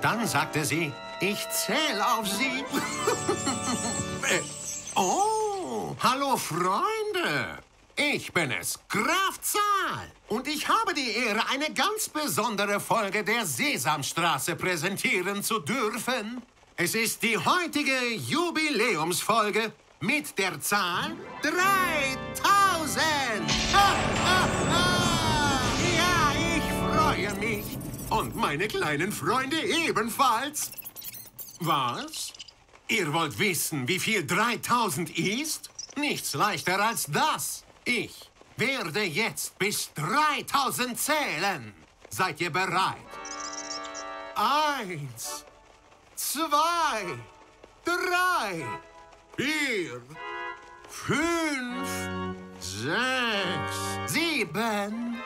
Dann sagte sie, ich zähle auf Sie. Oh, hallo Freunde. Ich bin es, Graf Zahl. Und ich habe die Ehre, eine ganz besondere Folge der Sesamstraße präsentieren zu dürfen. Es ist die heutige Jubiläumsfolge mit der Zahl 3000. Ja, ich freue mich. Und meine kleinen Freunde ebenfalls. Was? Ihr wollt wissen, wie viel 3000 ist? Nichts leichter als das. Ich werde jetzt bis 3000 zählen. Seid ihr bereit? 1, 2, 3, 4, 5, 6, 7,